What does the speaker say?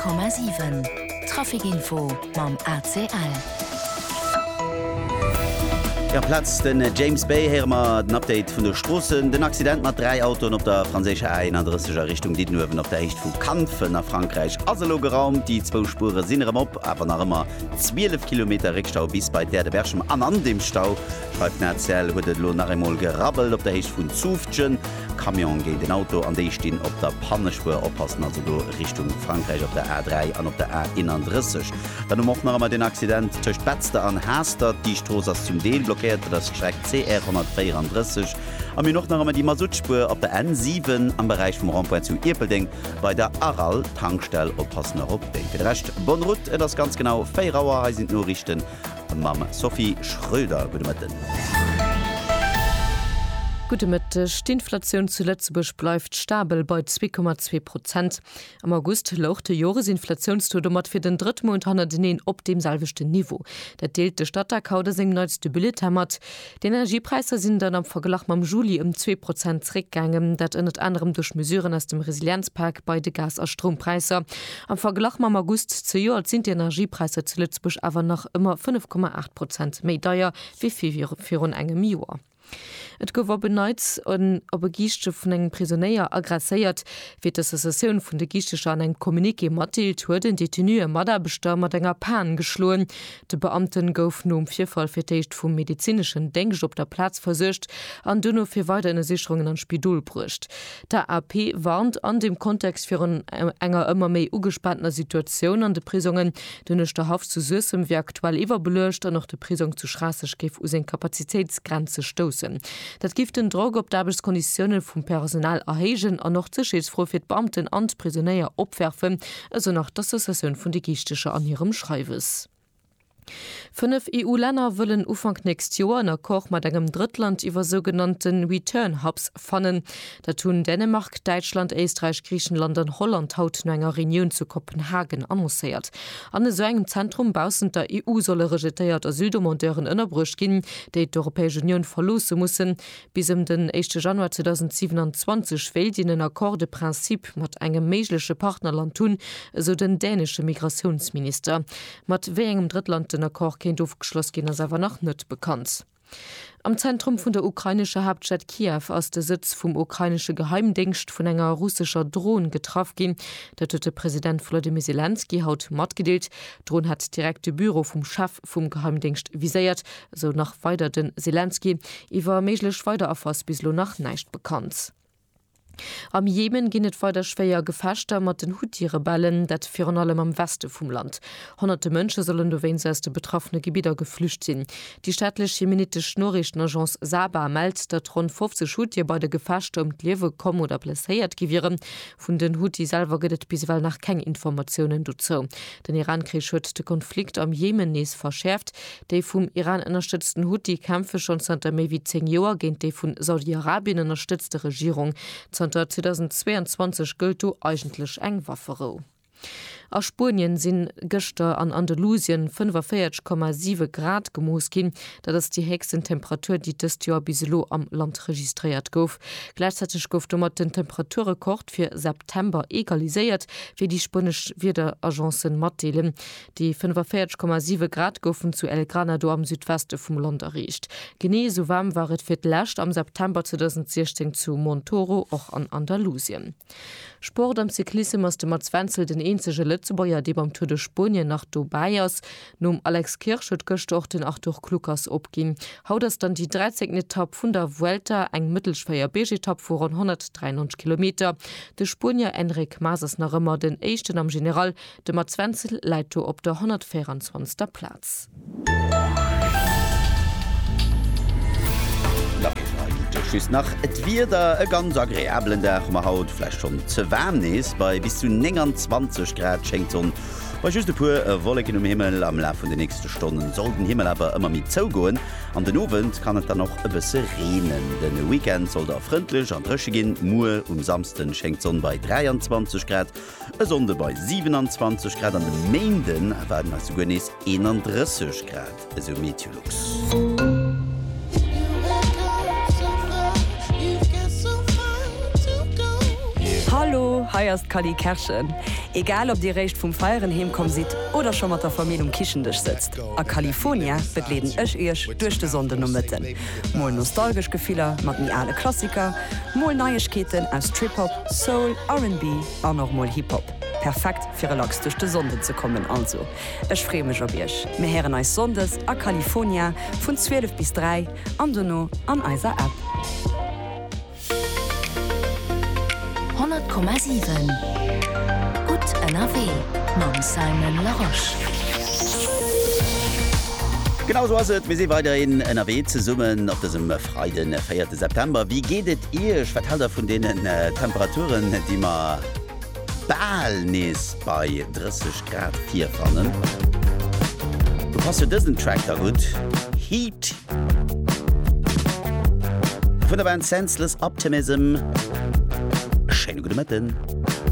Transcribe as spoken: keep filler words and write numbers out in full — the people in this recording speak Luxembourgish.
Komma sieben Trafikinfo mam A C L. Ja, Platz den James Bay hermer den Update vun der Strossen, den Accident mat drei Autoen op der franzésche A in adresseger Richtung dit nuwen op der Echt vu Kampfen nach Frankreich Aselogerraum, die zwo Spure sinnerem op, aber nach immer zwölf Kilometer Rickstau bis bei der de Berschem an an dem Stau schreibt Nerzell huet lo nach emol gerabbelt op der Echt vun Zufchen. Kamion géint den Auto an déi stehen op der Pannespur oppassen, also do Richtung Frankreich op der A drei an op der A einunddreißig. Dann mocht noch einmal den Accident töcht Betzte an Haster, die Stroos as zum Deel blockiert, das schreckt C R hundertvierunddreißig. Am mir noch noch einmal die Masutspur op der N sieben am Bereich vom Randpoint zu Irpelding bei der Aral Tankstelle oppassen op den. Für den Rest Bonrut, das ganz genau Feierauer sind nur richten. Mam Sophie Schröder würde mit den. Gute mit die Inflation zu Lützeburg bleibt stabil bei zwei Komma zwei Prozent. Am August lauchte Jahresinflationstode mat für den dritten Monat handeln op dem selbechten Niveau. Der deelt de Stadtakkaude sing neueste Billethammert. Die Energiepreise sind dann am Vergleich am Juli um zwei Prozent zurückgegangen, dat unter anderem durch Mesuren aus dem Resilienzpark bei de Gas- und Strompreise. Am Vergleich am August zu Jahr sind die Energiepreise zu Lützeburg aber noch immer fünf Komma acht Prozent mehr teuer wie für einem Jahr. Et gower beneits an op e Gichte vun eng Prisonnéier aggressiert, fir d Assoziun vun de Gichtech an eng Kommike matelt huet den Detenue Mader bestürmer enger Pan geschloen. De Beamten goufen um Vierfall firteicht vum medizinschen Denkg op der Platz versuercht, an dunno fir weiterne Sicherungen an Spidul brucht. Der A P warnt an dem Kontext fir een enger ëmmer méi ugespannter Situation an de Prisungen, dunnech der Haft zu Süssem wie aktuell iwwer belecht an noch de Prisung zu Strasseg gif us en Kapazitätsgrenze stossen. Dat gift den Drog op Dabelskonditionen vum Personal erhegen an noch zeschesfro fir Beamten an Prisonnéier opwerfen, also nach der Association vun de Gichtesche an ihrem Schreiwes. Fünf E U-Länder wollen Ufang nächst Jahr in Koch mit einem Drittland über sogenannten Return Hubs fannen. Da tun Dänemark, Deutschland, Österreich, Griechenland und Holland haut in einer Reunion zu Kopenhagen annonciert. An so einem Zentrum bausen der E U solle registriert Asyldemonteuren innerbrüch gehen, die die Europäische Union verlosen müssen. Bis um den ersten Januar zweitausendsiebenundzwanzig will die in Akkord de Prinzip mit einem möglichen Partnerland tun, so den dänische Migrationsminister. Mit welchem Drittland den Akkord kein aufgeschlossen gehen, ist aber noch nicht bekannt. Am Zentrum von der ukrainische Hauptstadt Kiew aus der Sitz vom ukrainische Geheimdienst von einer russischer Drohne getroffen ging. Der tote Präsident Volodymyr Zelensky hat mitgeteilt. Drohne hat direkt das Büro vom Chef vom Geheimdienst visiert, so nach weiter den Zelensky. Ich war möglich weiter auf was bislo noch nicht bekannt. Am Jemen ginnet weiter schwéier Gefechter mat den Houthi-Rebellen, dat fir an allem am Weste vum Land. Hunderte Mënsche sollen do wéins aus de betroffene Gebieter geflücht sinn. Die staatlech jemenitisch Norrichtenagence Saba meldt, dat rund fünfzig Houthi bei de Gefechte um d'Liewe kom oder blesséiert gewieren. Vun den Houthi selber gëtt bisweill nach keng Informationen dozo. Den Irankrieg huet de Konflikt am Jemen nees verschärft. Dei vum Iran unterstützten Houthi kämpfe schon seit méi wie zehn Joer géint dei vun Saudi-Arabien unterstützte Regierung. zweitausendzweiundzwanzig gilt du eigentlich eng Waffero. Aus Spanien sind gestern an Andalusien fünfundvierzig Komma sieben Grad gemoos gin, da das die höchste Temperatur, die das Jahr biselo am Land registriert gouf. Gleichzeitig gouf mat den Temperaturrekord für September egalisiert, wie die spanische Wetteragenzien mitteilen. Die fünfundvierzig Komma sieben Grad goufen zu El Granado am Südwesten vom Land erreicht. Genee so warm war es für Lächt am September zweitausendsechzehn zu Montoro, auch an Andalusien. Sport am Cyklismus dem Matzwenzel den einzige Lützebauer, die beim Tour de Spanien nach Dubai ist. Nun Alex Kirch hat gestern den auch durch Klukas abgehen. Haut das dann die dreizehnte Etappe von der Vuelta, ein mittelschwerer B-Etappe vor hundertdreiundneunzig Kilometer. Der Spanier Enric Mas ist noch immer den ersten am General. Der Matzwenzel leitet auf der hundertvierundzwanzigsten Platz. Schüss nach et wieder e ganz agréablen Dach ma haut vielleicht schon ze warm is bei bis zu neunundzwanzig Grad schenkt son. Bei just de puer Wolken um Himmel am Lauf von den nächsten Stunden soll den Himmel aber immer mit zougoen. An den Abend kann es dann noch ein bisschen regnen. Den Weekend soll da freundlich an Rösche gehen. Mur um Samsten schenkt Sonne bei dreiundzwanzig Grad, eine Sonde bei siebenundzwanzig Grad. An den Mänden werden wir sogar nicht einunddreißig Grad. Also Meteorlux. Hallo, Hallo, heierst Kali Kerschen. Egal ob die Recht vum Feieren hemkom sieht oder schon mat der Familie um Kischendech sitzt. A California betleden ech ech durch de Sonde no mitten. Mol nostalgisch Gefehler, mat mi alle Klassiker, Mol Neuigkeiten aus Trip-Hop, Soul, R and B, an noch mal Hip-Hop. Perfekt fir relax durch de Sonde zu kommen also. Ech fremech op ichch. Me heren als Sondes a California vun zwölf bis drei an Donno an eiser App. hundert Komma sieben Gut N R W Mam Simon Laroche. Genau so it wie se weiter in N R W zu summen auf diesem Freitag, den vierten September. Wie gehtt ihr Schwtalter von denen äh, Temperaturen, die man Balnis bei dreißig Grad vier fannen? Du hast du diesen Track da gut? Heat. Von der Band Senseless Optimism. Schöne gute Mitten.